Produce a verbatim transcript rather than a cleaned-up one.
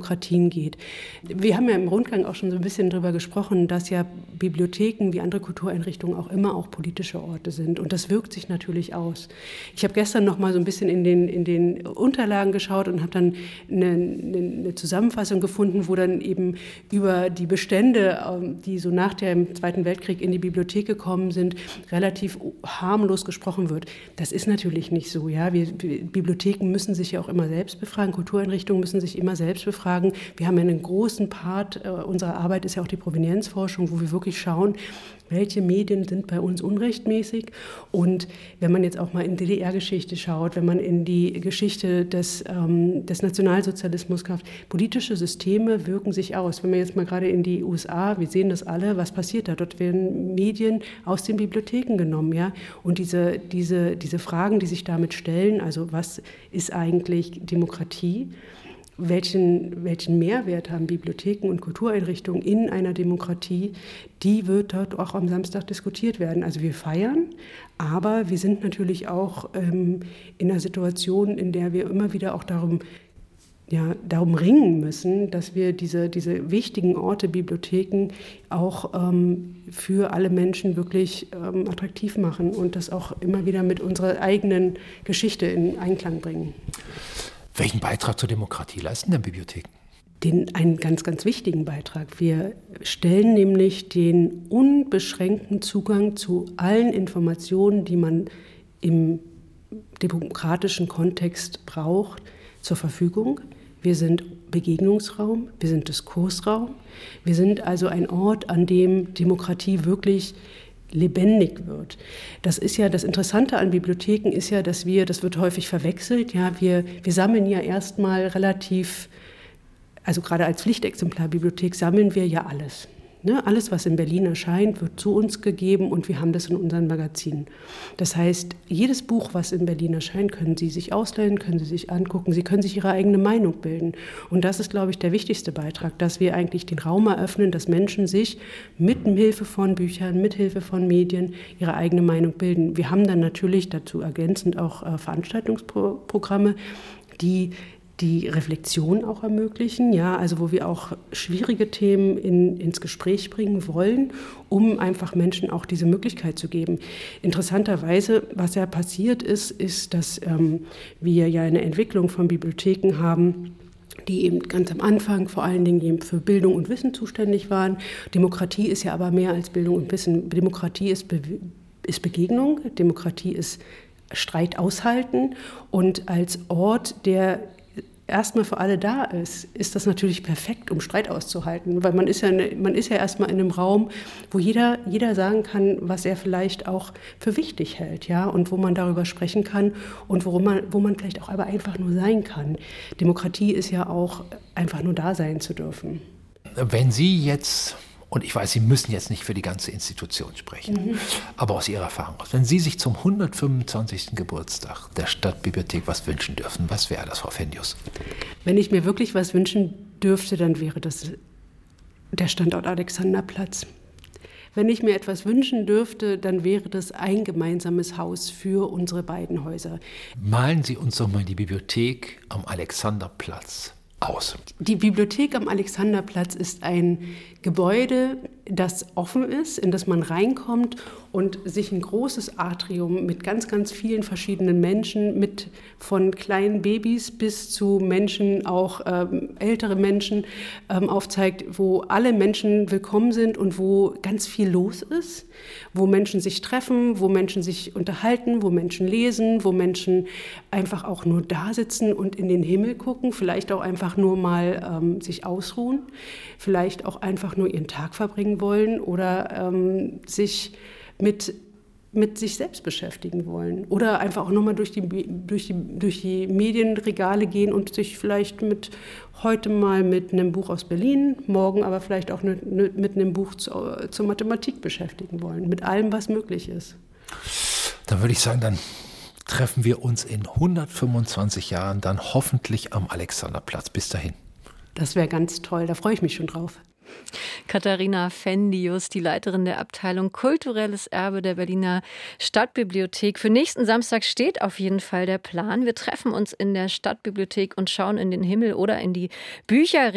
Demokratien geht. Wir haben ja im Rundgang auch schon so ein bisschen darüber gesprochen, dass ja Bibliotheken wie andere Kultureinrichtungen auch immer auch politische Orte sind. Und das wirkt sich natürlich aus. Ich habe gestern noch mal so ein bisschen in den, in den Unterlagen geschaut und habe dann eine, eine Zusammenfassung gefunden, wo dann eben über die Bestände, die so nach dem Zweiten Weltkrieg in die Bibliothek gekommen sind, relativ harmlos gesprochen wird. Das ist natürlich nicht so. Ja? Wir, Bibliotheken müssen sich ja auch immer selbst befragen, Kultureinrichtungen müssen sich immer selbst befragen. Wir haben ja einen großen Part äh, unserer Arbeit, ist ja auch die Provenienzforschung, wo wir wirklich schauen, welche Medien sind bei uns unrechtmäßig. Und wenn man jetzt auch mal in D D R-Geschichte schaut, wenn man in die Geschichte des, ähm, des Nationalsozialismus schaut, politische Systeme wirken sich aus. Wenn man jetzt mal gerade in die U S A, wir sehen das alle, was passiert da? Dort werden Medien aus den Bibliotheken genommen. Ja? Und diese, diese, diese Fragen, die sich damit stellen, also was ist eigentlich Demokratie? Welchen, welchen Mehrwert haben Bibliotheken und Kultureinrichtungen in einer Demokratie, die wird dort auch am Samstag diskutiert werden. Also wir feiern, aber wir sind natürlich auch ähm, in einer Situation, in der wir immer wieder auch darum, ja, darum ringen müssen, dass wir diese, diese wichtigen Orte, Bibliotheken, auch ähm, für alle Menschen wirklich ähm, attraktiv machen und das auch immer wieder mit unserer eigenen Geschichte in Einklang bringen. Welchen Beitrag zur Demokratie leisten denn Bibliotheken? Den, einen ganz, ganz wichtigen Beitrag. Wir stellen nämlich den unbeschränkten Zugang zu allen Informationen, die man im demokratischen Kontext braucht, zur Verfügung. Wir sind Begegnungsraum, wir sind Diskursraum. Wir sind also ein Ort, an dem Demokratie wirklich lebendig wird. Das ist ja das Interessante an Bibliotheken ist ja, dass wir, das wird häufig verwechselt, ja, wir, wir sammeln ja erstmal relativ, also gerade als Pflichtexemplarbibliothek sammeln wir ja alles. Ne? Alles, was in Berlin erscheint, wird zu uns gegeben und wir haben das in unseren Magazinen. Das heißt, jedes Buch, was in Berlin erscheint, können Sie sich ausleihen, können Sie sich angucken, Sie können sich Ihre eigene Meinung bilden. Und das ist, glaube ich, der wichtigste Beitrag, dass wir eigentlich den Raum eröffnen, dass Menschen sich mit Hilfe von Büchern, mit Hilfe von Medien ihre eigene Meinung bilden. Wir haben dann natürlich dazu ergänzend auch äh, Veranstaltungsprogramme, die die Reflexion auch ermöglichen, ja, also wo wir auch schwierige Themen in, ins Gespräch bringen wollen, um einfach Menschen auch diese Möglichkeit zu geben. Interessanterweise, was ja passiert ist, ist, dass ähm, wir ja eine Entwicklung von Bibliotheken haben, die eben ganz am Anfang vor allen Dingen eben für Bildung und Wissen zuständig waren. Demokratie ist ja aber mehr als Bildung und Wissen. Demokratie ist, Be- ist Begegnung, Demokratie ist Streit aushalten und als Ort, der erstmal für alle da ist, ist das natürlich perfekt, um Streit auszuhalten. Weil man ist ja, man ist ja erstmal in einem Raum, wo jeder, jeder sagen kann, was er vielleicht auch für wichtig hält, ja, und wo man darüber sprechen kann und worum man, wo man vielleicht auch aber einfach nur sein kann. Demokratie ist ja auch einfach nur da sein zu dürfen. Wenn Sie jetzt, und ich weiß, Sie müssen jetzt nicht für die ganze Institution sprechen, mhm. aber aus Ihrer Erfahrung, wenn Sie sich zum hundertfünfundzwanzigsten Geburtstag der Stadtbibliothek was wünschen dürfen, was wäre das, Frau Fendius? Wenn ich mir wirklich was wünschen dürfte, dann wäre das der Standort Alexanderplatz. Wenn ich mir etwas wünschen dürfte, dann wäre das ein gemeinsames Haus für unsere beiden Häuser. Malen Sie uns doch mal die Bibliothek am Alexanderplatz aus. Die Bibliothek am Alexanderplatz ist ein Gebäude, das offen ist, in das man reinkommt und sich ein großes Atrium mit ganz, ganz vielen verschiedenen Menschen, mit von kleinen Babys bis zu Menschen, auch ähm, ältere Menschen, ähm, aufzeigt, wo alle Menschen willkommen sind und wo ganz viel los ist, wo Menschen sich treffen, wo Menschen sich unterhalten, wo Menschen lesen, wo Menschen einfach auch nur da sitzen und in den Himmel gucken, vielleicht auch einfach nur mal ähm, sich ausruhen, vielleicht auch einfach nur ihren Tag verbringen wollen oder ähm, sich mit, mit sich selbst beschäftigen wollen. Oder einfach auch nochmal durch die, durch, die, durch die Medienregale gehen und sich vielleicht mit heute mal mit einem Buch aus Berlin, morgen aber vielleicht auch mit, mit einem Buch zu, zur Mathematik beschäftigen wollen. Mit allem, was möglich ist. Dann würde ich sagen, dann treffen wir uns in hundertfünfundzwanzig Jahren dann hoffentlich am Alexanderplatz. Bis dahin. Das wäre ganz toll, da freue ich mich schon drauf. Katharina Fendius, die Leiterin der Abteilung Kulturelles Erbe der Berliner Stadtbibliothek. Für nächsten Samstag steht auf jeden Fall der Plan. Wir treffen uns in der Stadtbibliothek und schauen in den Himmel oder in die Bücher.